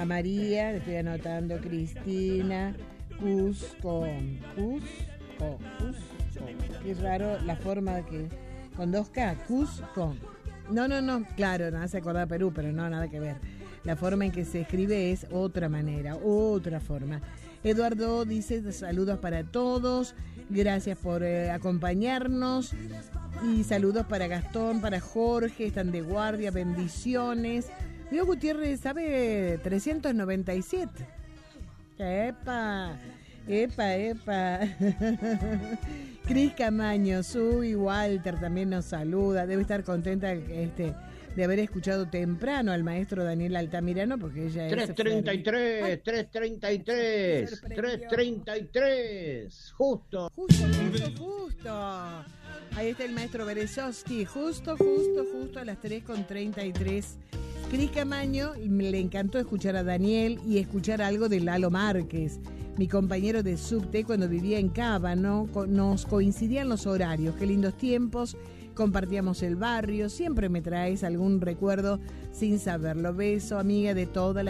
A María, le estoy anotando, Cristina, Cusco. Qué raro la forma que... Con 2K, Cusco. No, claro, no hace acordar a Perú, pero no, nada que ver. La forma en que se escribe es otra manera, otra forma. Eduardo dice saludos para todos, gracias por acompañarnos. Y saludos para Gastón, para Jorge, están de guardia, bendiciones. Diego Gutiérrez sabe 397. ¡Epa! Cris Camaño, Su y Walter también nos saluda. Debe estar contenta de haber escuchado temprano al maestro Daniel Altamirano, porque ella es... 333, justo. Ahí está el maestro Berezovsky, justo a las 3:33. Cris Camaño, le encantó escuchar a Daniel y escuchar algo de Lalo Márquez, mi compañero de subte cuando vivía en Cava, ¿no? Nos coincidían los horarios, qué lindos tiempos, compartíamos el barrio, siempre me traes algún recuerdo sin saberlo. Beso, amiga de toda la